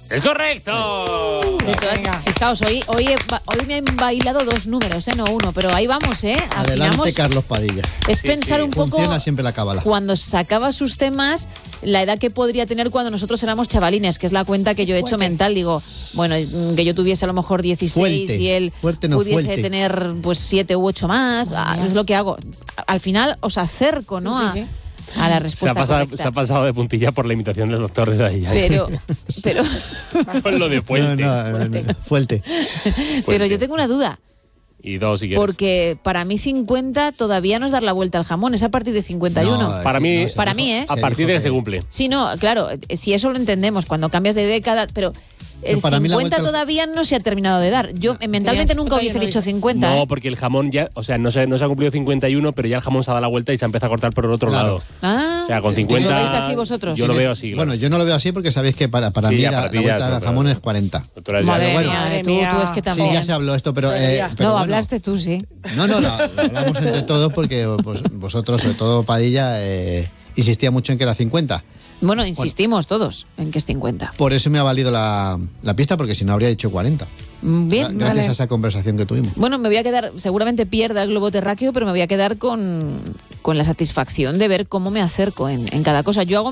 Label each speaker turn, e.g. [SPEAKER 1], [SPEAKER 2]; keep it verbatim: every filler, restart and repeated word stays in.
[SPEAKER 1] ¡Es correcto!
[SPEAKER 2] De todas, fijaos, hoy, hoy, he, hoy me han bailado dos números, ¿eh? No uno, pero ahí vamos, ¿eh?
[SPEAKER 3] Adelante,
[SPEAKER 2] Afinamos.
[SPEAKER 3] Carlos Padilla.
[SPEAKER 2] Es
[SPEAKER 1] Sí,
[SPEAKER 2] pensar
[SPEAKER 1] sí.
[SPEAKER 2] un poco,
[SPEAKER 3] Funciona siempre la cábala.
[SPEAKER 2] cuando sacaba sus temas, la edad que podría tener cuando nosotros éramos chavalines, que es la cuenta que yo he hecho mental. Digo, bueno, que yo tuviese a lo mejor dieciséis
[SPEAKER 3] Fuerte.
[SPEAKER 2] y él
[SPEAKER 3] Fuerte, no
[SPEAKER 2] pudiese
[SPEAKER 3] fuerte.
[SPEAKER 2] tener pues siete u ocho más. Ah, es lo que hago. Al final os acerco, ¿no?
[SPEAKER 4] Sí, sí,
[SPEAKER 2] a,
[SPEAKER 4] sí.
[SPEAKER 2] a la
[SPEAKER 1] Se ha,
[SPEAKER 2] respuesta
[SPEAKER 1] pasado,
[SPEAKER 2] correcta.
[SPEAKER 1] se ha pasado de puntilla por la imitación del doctor de ahí.
[SPEAKER 2] Pero, pero,
[SPEAKER 1] Con lo de puente.
[SPEAKER 3] No, no, no, no. Fuerte.
[SPEAKER 2] pero yo tengo una duda.
[SPEAKER 1] Y dos, si quieres.
[SPEAKER 2] Porque para mí cincuenta todavía no es dar la vuelta al jamón, es a partir de cincuenta y uno.
[SPEAKER 3] No,
[SPEAKER 1] Para
[SPEAKER 3] sí,
[SPEAKER 1] mí-
[SPEAKER 3] no, se
[SPEAKER 2] para
[SPEAKER 3] dijo-
[SPEAKER 2] mí, ¿eh?
[SPEAKER 1] A
[SPEAKER 3] se
[SPEAKER 1] partir
[SPEAKER 3] dijo
[SPEAKER 1] de que se cumple.
[SPEAKER 2] Sí, no, claro, si eso lo entendemos, cuando cambias de década, pero el
[SPEAKER 3] No, para mí la
[SPEAKER 2] cincuenta
[SPEAKER 3] vuelta al-
[SPEAKER 2] todavía no se ha terminado de dar. Yo eh, mentalmente nunca
[SPEAKER 4] todavía
[SPEAKER 2] hubiese
[SPEAKER 4] no
[SPEAKER 2] dicho
[SPEAKER 4] dice.
[SPEAKER 2] cincuenta.
[SPEAKER 1] No,
[SPEAKER 2] ¿eh?
[SPEAKER 1] porque el jamón ya, o sea, no se, no se ha cumplido cincuenta y uno, pero ya el jamón se ha dado la vuelta y se empieza a cortar por el otro
[SPEAKER 3] Claro.
[SPEAKER 1] lado.
[SPEAKER 2] Ah,
[SPEAKER 1] O sea, con
[SPEAKER 2] ¿lo
[SPEAKER 1] cincuenta.
[SPEAKER 2] veis así vosotros?
[SPEAKER 1] Yo lo
[SPEAKER 3] Tienes-
[SPEAKER 1] veo así.
[SPEAKER 3] Bueno, yo no lo veo así porque sabéis que para, para
[SPEAKER 1] Sí,
[SPEAKER 3] mí
[SPEAKER 1] ya,
[SPEAKER 3] la,
[SPEAKER 1] para ti
[SPEAKER 3] la
[SPEAKER 1] ya
[SPEAKER 3] vuelta
[SPEAKER 1] eso,
[SPEAKER 3] al
[SPEAKER 1] pero-
[SPEAKER 3] jamón es cuarenta.
[SPEAKER 1] Tú eres ya-
[SPEAKER 2] Madre
[SPEAKER 3] bueno.
[SPEAKER 2] mía,
[SPEAKER 4] Madre
[SPEAKER 2] tú,
[SPEAKER 4] mía.
[SPEAKER 2] tú es que
[SPEAKER 3] Sí,
[SPEAKER 2] también.
[SPEAKER 3] ya se habló esto, pero...
[SPEAKER 4] Pero
[SPEAKER 3] eh,
[SPEAKER 4] ya.
[SPEAKER 3] pero
[SPEAKER 2] no,
[SPEAKER 3] bueno.
[SPEAKER 2] hablaste tú, sí.
[SPEAKER 3] No, no, lo, lo hablamos entre todos porque pues, vosotros, sobre todo Padilla, eh, insistía mucho en que era cincuenta.
[SPEAKER 2] Bueno, insistimos todos en que es cincuenta.
[SPEAKER 3] Por eso me ha valido la, la pista, porque si no habría dicho cuarenta.
[SPEAKER 2] Mm, Bien,
[SPEAKER 3] Gra- Gracias
[SPEAKER 2] vale.
[SPEAKER 3] a esa conversación que tuvimos.
[SPEAKER 2] Bueno, me voy a quedar, seguramente pierda el globo terráqueo, pero me voy a quedar con, con la satisfacción de ver cómo me acerco en, en cada cosa. Yo hago